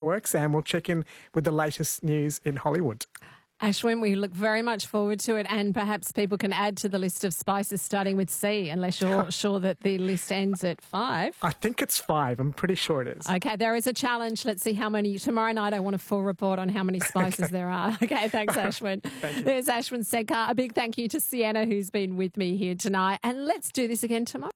networks, and we'll check in with the latest news in Hollywood. Ashwin, we look very much forward to it, and perhaps people can add to the list of spices starting with C, unless you're sure that the list ends at 5. I think it's 5. I'm pretty sure it is. Okay, there is a challenge. Let's see how many. Tomorrow night I want a full report on how many spices there are. Okay, thanks, Ashwin. Thank you. There's Ashwin Senkar. A big thank you to Sienna, who's been with me here tonight. And let's do this again tomorrow.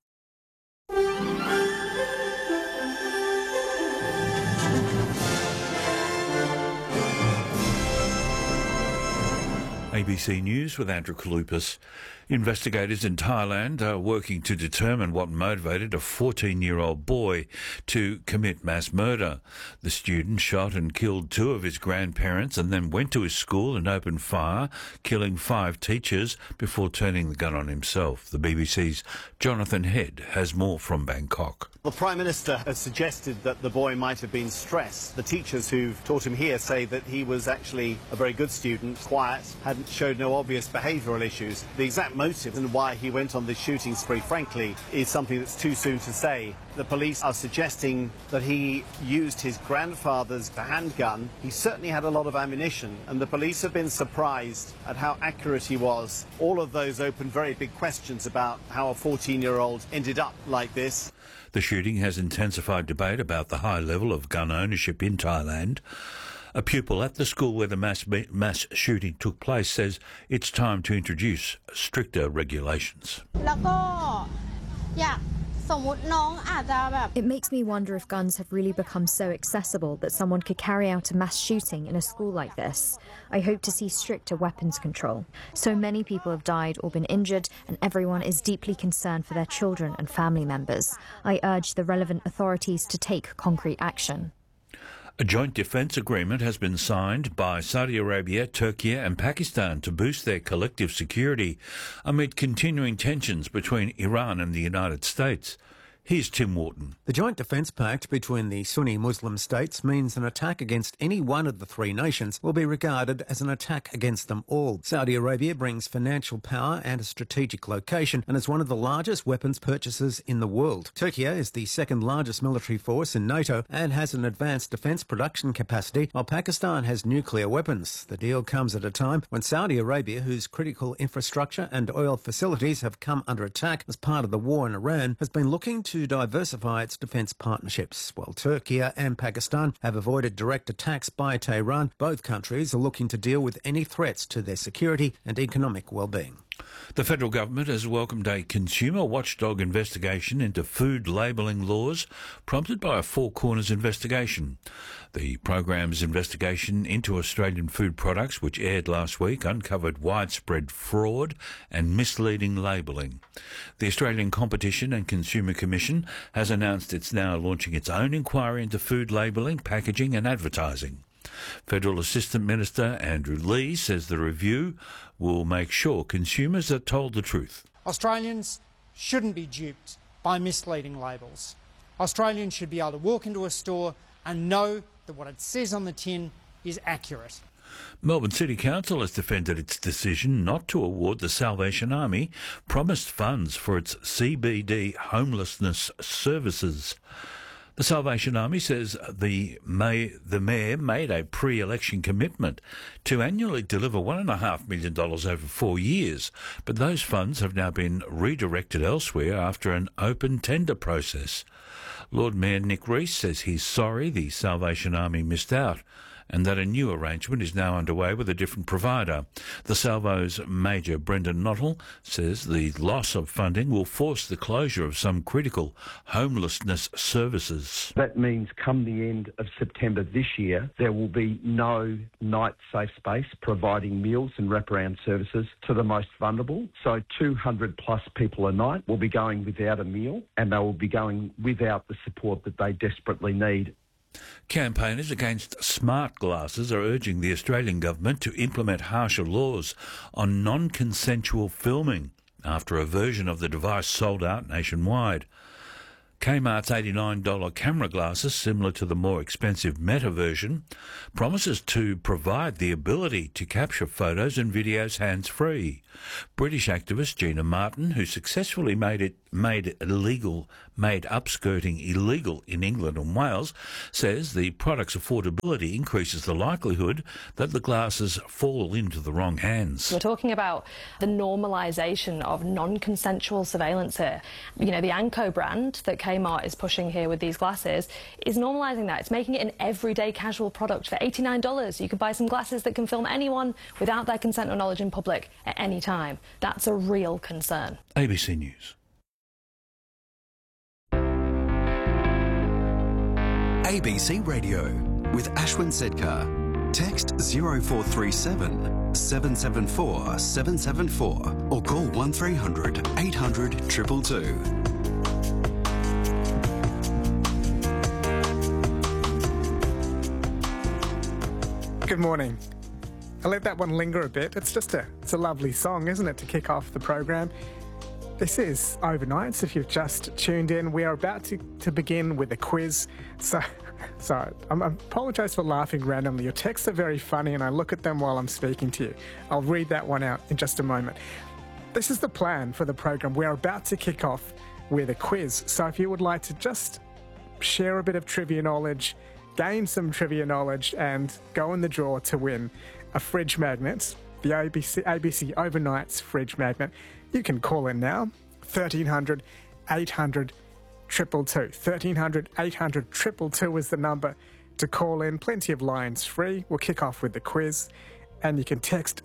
ABC News with Andrew Kalupas. Investigators in Thailand are working to determine what motivated a 14-year-old boy to commit mass murder. The student shot and killed 2 of his grandparents and then went to his school and opened fire, killing 5 teachers before turning the gun on himself. The BBC's Jonathan Head has more from Bangkok. The Prime Minister has suggested that the boy might have been stressed. The teachers who've taught him here say that he was actually a very good student, quiet, hadn't showed no obvious behavioural issues. The exact motive and why he went on this shooting spree, frankly, is something that's too soon to say. The police are suggesting that he used his grandfather's handgun. He certainly had a lot of ammunition, and the police have been surprised at how accurate he was. All of those open very big questions about how a 14-year-old ended up like this. The shooting has intensified debate about the high level of gun ownership in Thailand. A pupil at the school where the mass shooting took place says it's time to introduce stricter regulations. It makes me wonder if guns have really become so accessible that someone could carry out a mass shooting in a school like this. I hope to see stricter weapons control. So many people have died or been injured, and everyone is deeply concerned for their children and family members. I urge the relevant authorities to take concrete action. A joint defence agreement has been signed by Saudi Arabia, Turkey and Pakistan to boost their collective security amid continuing tensions between Iran and the United States. Here's Tim Wharton. The Joint Defence Pact between the Sunni Muslim states means an attack against any one of the 3 nations will be regarded as an attack against them all. Saudi Arabia brings financial power and a strategic location and is one of the largest weapons purchasers in the world. Turkey is the 2nd largest military force in NATO and has an advanced defence production capacity, while Pakistan has nuclear weapons. The deal comes at a time when Saudi Arabia, whose critical infrastructure and oil facilities have come under attack as part of the war in Iran, has been looking to diversify its defence partnerships. While Turkey and Pakistan have avoided direct attacks by Tehran, both countries are looking to deal with any threats to their security and economic well-being. The federal government has welcomed a consumer watchdog investigation into food labelling laws, prompted by a Four Corners investigation. The program's investigation into Australian food products, which aired last week, uncovered widespread fraud and misleading labelling. The Australian Competition and Consumer Commission has announced it's now launching its own inquiry into food labelling, packaging and advertising. Federal Assistant Minister Andrew Leigh says the review will make sure consumers are told the truth. Australians shouldn't be duped by misleading labels. Australians should be able to walk into a store and know that what it says on the tin is accurate. Melbourne City Council has defended its decision not to award the Salvation Army promised funds for its CBD homelessness services. The Salvation Army says the Mayor made a pre-election commitment to annually deliver $1.5 million over 4 years, but those funds have now been redirected elsewhere after an open tender process. Lord Mayor Nick Rees says he's sorry the Salvation Army missed out and that a new arrangement is now underway with a different provider. The Salvo's Major Brendan Nottle says the loss of funding will force the closure of some critical homelessness services. That means come the end of September this year, there will be no night safe space providing meals and wraparound services to the most vulnerable. So 200 plus people a night will be going without a meal, and they will be going without the support that they desperately need. Campaigners against smart glasses are urging the Australian government to implement harsher laws on non-consensual filming after a version of the device sold out nationwide. Kmart's $89 camera glasses, similar to the more expensive Meta version, promises to provide the ability to capture photos and videos hands-free. British activist Gina Martin, who successfully made illegal made upskirting illegal in England and Wales, says the product's affordability increases the likelihood that the glasses fall into the wrong hands. We're talking about the normalisation of non-consensual surveillance here. You know, the Anko brand that Kmart is pushing here with these glasses is normalising that. It's making it an everyday casual product. For $89, you can buy some glasses that can film anyone without their consent or knowledge in public at any time. That's a real concern. ABC News. ABC Radio with Ashwin Sedkar. Text 0437 774 774 or call 1300 800 222. Good morning. I let that one linger a bit. It's a lovely song, isn't it, to kick off the program? This is Overnights. If you've just tuned in, we are about to begin with a quiz. So I apologise for laughing randomly. Your texts are very funny and I look at them while I'm speaking to you. I'll read that one out in just a moment. This is the plan for the program. We're about to kick off with a quiz. So if you would like to just share a bit of trivia knowledge, gain some trivia knowledge and go in the draw to win a fridge magnet, the ABC Overnights fridge magnet, you can call in now, 1300 800 222. 1300 800 222 is the number to call in. Plenty of lines free. We'll kick off with the quiz and you can text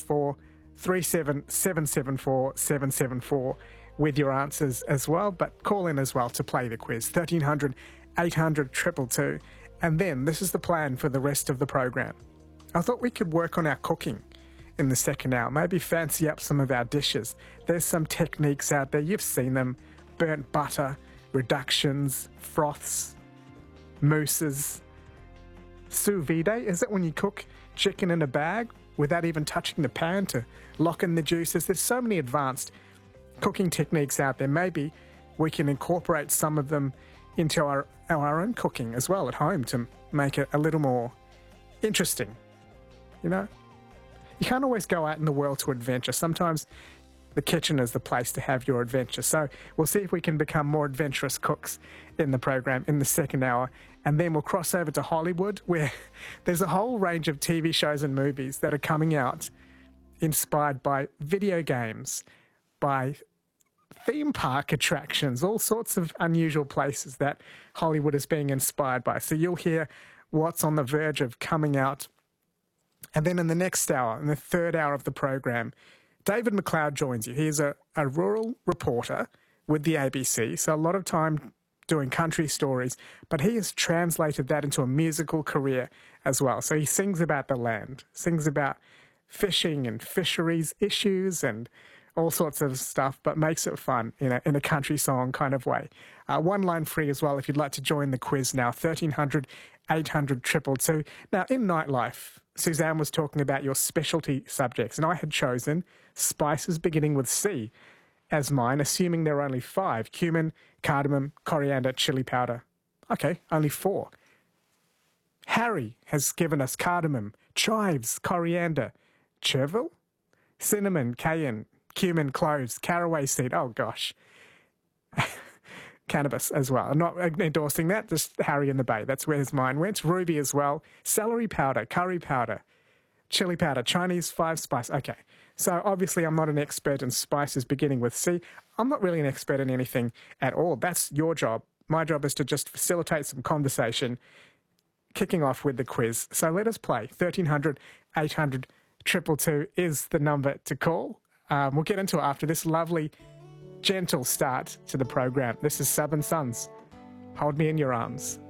0437 774 774 with your answers as well, but call in as well to play the quiz, 1300 800 222. And then this is the plan for the rest of the program. I thought we could work on our cooking in the second hour, maybe fancy up some of our dishes. There's some techniques out there, you've seen them, burnt butter, reductions, froths, mousses, sous vide. Is it when you cook chicken in a bag without even touching the pan to lock in the juices? There's so many advanced cooking techniques out there. Maybe we can incorporate some of them into our own cooking as well at home to make it a little more interesting, you know? You can't always go out in the world to adventure. Sometimes the kitchen is the place to have your adventure. So we'll see if we can become more adventurous cooks in the program in the second hour. And then we'll cross over to Hollywood, where there's a whole range of TV shows and movies that are coming out inspired by video games, by theme park attractions, all sorts of unusual places that Hollywood is being inspired by. So you'll hear what's on the verge of coming out. And then in the next hour, in the third hour of the program, David McLeod joins you. He's a rural reporter with the ABC, so a lot of time doing country stories, but he has translated that into a musical career as well. So he sings about the land, sings about fishing and fisheries issues and all sorts of stuff, but makes it fun in a country song kind of way. One line free as well if you'd like to join the quiz now, 1300 800 222. Now, in Nightlife, Suzanne was talking about your specialty subjects, and I had chosen spices beginning with C as mine, assuming there are only 5: cumin, cardamom, coriander, chili powder. Okay, only 4. Harry has given us cardamom, chives, coriander, chervil, cinnamon, cayenne, cumin, cloves, caraway seed. Oh, gosh. Cannabis as well. I'm not endorsing that, just Harry in the Bay. That's where his mind went. Ruby as well. Celery powder, curry powder, chili powder, Chinese 5-spice. Okay, so obviously I'm not an expert in spices beginning with C. I'm not really an expert in anything at all. That's your job. My job is to just facilitate some conversation, kicking off with the quiz. So let us play. 1300 800 222 is the number to call. We'll get into it after this lovely gentle start to the program. This is Southern Sons. Hold Me in Your Arms.